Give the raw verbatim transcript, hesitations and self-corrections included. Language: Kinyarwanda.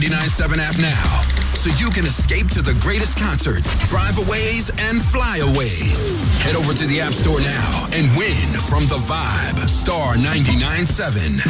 ninety-nine point seven app now, so you can escape to the greatest concerts, drive-aways, and flyaways. Head over to the App Store now and win from The Vibe, Star ninety-nine point seven.